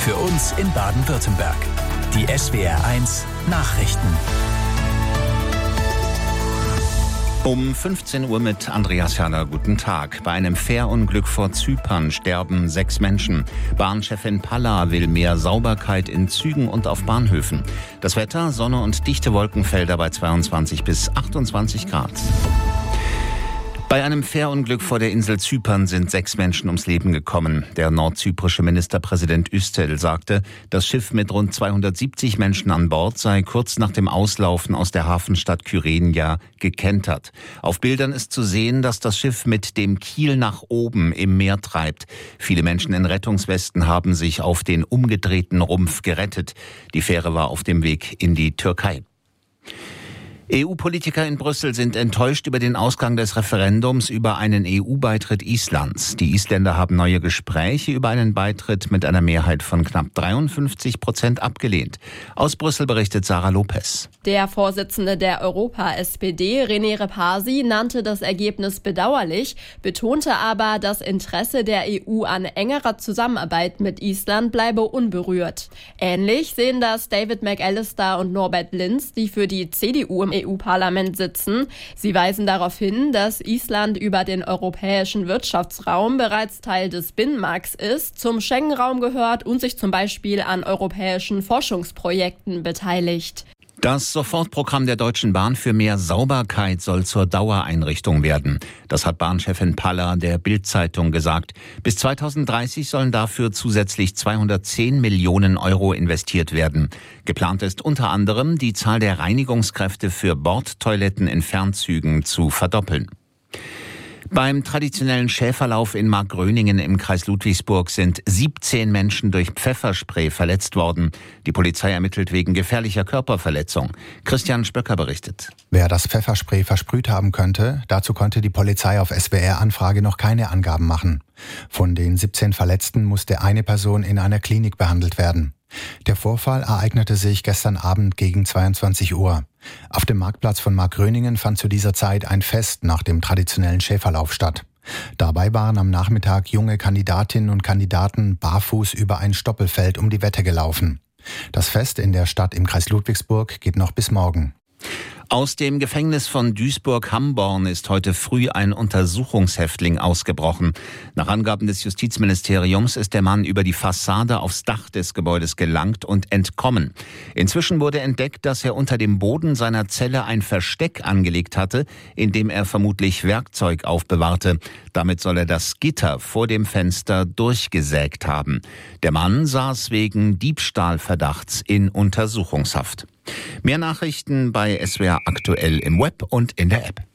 Für uns in Baden-Württemberg. Die SWR1 Nachrichten. Um 15 Uhr mit Andreas Herrler. Guten Tag. Bei einem Fährunglück vor Zypern sterben 6 Menschen. Bahnchefin Palla will mehr Sauberkeit in Zügen und auf Bahnhöfen. Das Wetter, Sonne und dichte Wolkenfelder bei 22 bis 28 Grad. Bei einem Fährunglück vor der Insel Zypern sind 6 Menschen ums Leben gekommen. Der nordzyprische Ministerpräsident Üstel sagte, das Schiff mit rund 270 Menschen an Bord sei kurz nach dem Auslaufen aus der Hafenstadt Kyrenia gekentert. Auf Bildern ist zu sehen, dass das Schiff mit dem Kiel nach oben im Meer treibt. Viele Menschen in Rettungswesten haben sich auf den umgedrehten Rumpf gerettet. Die Fähre war auf dem Weg in die Türkei. EU-Politiker in Brüssel sind enttäuscht über den Ausgang des Referendums über einen EU-Beitritt Islands. Die Isländer haben neue Gespräche über einen Beitritt mit einer Mehrheit von knapp 53% abgelehnt. Aus Brüssel berichtet Sarah Lopez. Der Vorsitzende der Europa-SPD, René Repasi, nannte das Ergebnis bedauerlich, betonte aber, das Interesse der EU an engerer Zusammenarbeit mit Island bleibe unberührt. Ähnlich sehen das David McAllister und Norbert Linz, die für die CDU im EU-Parlament sitzen. Sie weisen darauf hin, dass Island über den europäischen Wirtschaftsraum bereits Teil des Binnenmarkts ist, zum Schengen-Raum gehört und sich zum Beispiel an europäischen Forschungsprojekten beteiligt. Das Sofortprogramm der Deutschen Bahn für mehr Sauberkeit soll zur Dauereinrichtung werden. Das hat Bahnchefin Palla der Bild-Zeitung gesagt. Bis 2030 sollen dafür zusätzlich 210 Millionen Euro investiert werden. Geplant ist unter anderem, die Zahl der Reinigungskräfte für Bordtoiletten in Fernzügen zu verdoppeln. Beim traditionellen Schäferlauf in Markgröningen im Kreis Ludwigsburg sind 17 Menschen durch Pfefferspray verletzt worden. Die Polizei ermittelt wegen gefährlicher Körperverletzung. Christian Spöcker berichtet. Wer das Pfefferspray versprüht haben könnte, dazu konnte die Polizei auf SWR-Anfrage noch keine Angaben machen. Von den 17 Verletzten musste eine Person in einer Klinik behandelt werden. Der Vorfall ereignete sich gestern Abend gegen 22 Uhr. Auf dem Marktplatz von Markgröningen fand zu dieser Zeit ein Fest nach dem traditionellen Schäferlauf statt. Dabei waren am Nachmittag junge Kandidatinnen und Kandidaten barfuß über ein Stoppelfeld um die Wette gelaufen. Das Fest in der Stadt im Kreis Ludwigsburg geht noch bis morgen. Aus dem Gefängnis von Duisburg-Hamborn ist heute früh ein Untersuchungshäftling ausgebrochen. Nach Angaben des Justizministeriums ist der Mann über die Fassade aufs Dach des Gebäudes gelangt und entkommen. Inzwischen wurde entdeckt, dass er unter dem Boden seiner Zelle ein Versteck angelegt hatte, in dem er vermutlich Werkzeug aufbewahrte. Damit soll er das Gitter vor dem Fenster durchgesägt haben. Der Mann saß wegen Diebstahlverdachts in Untersuchungshaft. Mehr Nachrichten bei SWR aktuell im Web und in der App.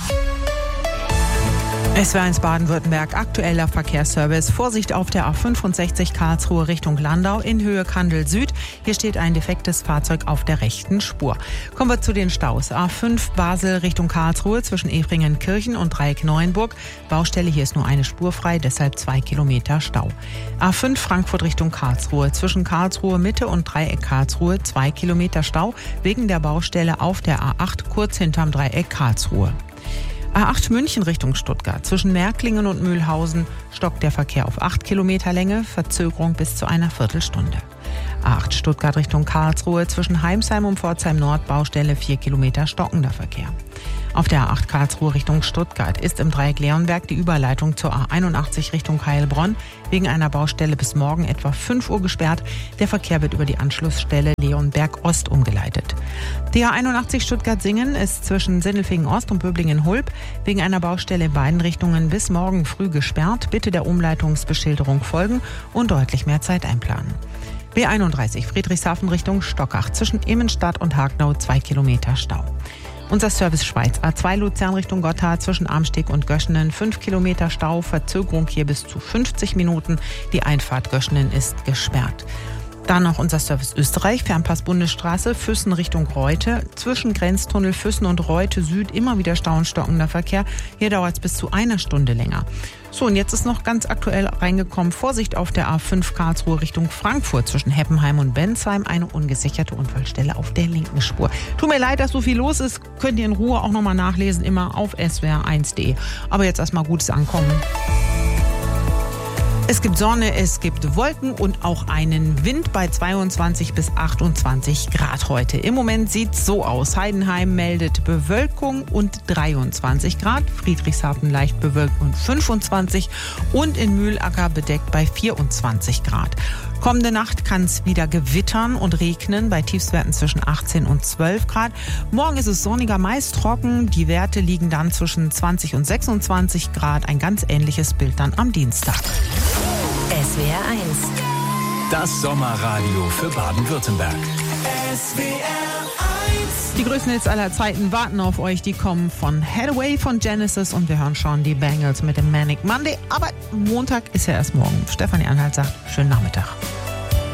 SWR1 Baden-Württemberg, aktueller Verkehrsservice. Vorsicht auf der A65 Karlsruhe Richtung Landau in Höhe Kandel Süd. Hier steht ein defektes Fahrzeug auf der rechten Spur. Kommen wir zu den Staus. A5 Basel Richtung Karlsruhe zwischen Efringen-Kirchen und Dreieck Neuenburg. Baustelle, hier ist nur eine Spur frei, deshalb 2 Kilometer Stau. A5 Frankfurt Richtung Karlsruhe zwischen Karlsruhe Mitte und Dreieck Karlsruhe 2 Kilometer Stau wegen der Baustelle auf der A8 kurz hinterm Dreieck Karlsruhe. A8 München Richtung Stuttgart. Zwischen Märklingen und Mühlhausen stockt der Verkehr auf 8 Kilometer Länge, Verzögerung bis zu einer Viertelstunde. A8 Stuttgart Richtung Karlsruhe. Zwischen Heimsheim und Pforzheim Nord Baustelle 4 Kilometer stockender Verkehr. Auf der A8 Karlsruhe Richtung Stuttgart ist im Dreieck Leonberg die Überleitung zur A81 Richtung Heilbronn wegen einer Baustelle bis morgen etwa 5 Uhr gesperrt. Der Verkehr wird über die Anschlussstelle Leonberg Ost umgeleitet. Die A81 Stuttgart-Singen ist zwischen Sindelfingen Ost und Böblingen-Hulb wegen einer Baustelle in beiden Richtungen bis morgen früh gesperrt. Bitte der Umleitungsbeschilderung folgen und deutlich mehr Zeit einplanen. B31 Friedrichshafen Richtung Stockach zwischen Immenstadt und Hagnau 2 Kilometer Stau. Unser Service Schweiz A2 Luzern Richtung Gotthard zwischen Amsteg und Göschenen 5 Kilometer Stau, Verzögerung hier bis zu 50 Minuten. Die Einfahrt Göschenen ist gesperrt. Dann noch unser Service Österreich, Fernpass Bundesstraße, Füssen Richtung Reute. Zwischen Grenztunnel Füssen und Reute Süd immer wieder Stau und stockender Verkehr. Hier dauert es bis zu einer Stunde länger. So, und jetzt ist noch ganz aktuell reingekommen, Vorsicht auf der A5 Karlsruhe Richtung Frankfurt zwischen Heppenheim und Bensheim. Eine ungesicherte Unfallstelle auf der linken Spur. Tut mir leid, dass so viel los ist. Könnt ihr in Ruhe auch nochmal nachlesen, immer auf swr1.de. Aber jetzt erstmal gutes Ankommen. Es gibt Sonne, es gibt Wolken und auch einen Wind bei 22 bis 28 Grad heute. Im Moment sieht's so aus. Heidenheim meldet Bewölkung und 23 Grad. Friedrichshafen leicht bewölkt und 25 und in Mühlacker bedeckt bei 24 Grad. Kommende Nacht kann es wieder gewittern und regnen bei Tiefstwerten zwischen 18 und 12 Grad. Morgen ist es sonniger, meist trocken. Die Werte liegen dann zwischen 20 und 26 Grad. Ein ganz ähnliches Bild dann am Dienstag. SWR 1. Das Sommerradio für Baden-Württemberg. SWR 1. Die größten Hits aller Zeiten warten auf euch. Die kommen von Hathaway von Genesis und wir hören schon die Bangles mit dem Manic Monday. Aber Montag ist ja erst morgen. Stefanie Anhalt sagt, schönen Nachmittag.